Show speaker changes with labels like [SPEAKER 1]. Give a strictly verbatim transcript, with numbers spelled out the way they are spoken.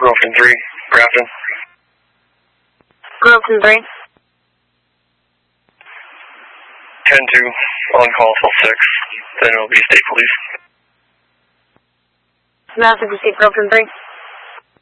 [SPEAKER 1] Grafton three, Grafton.
[SPEAKER 2] Grafton three.
[SPEAKER 1] ten two, on call till six, then it'll be state police.
[SPEAKER 2] Massive, State Grafton three.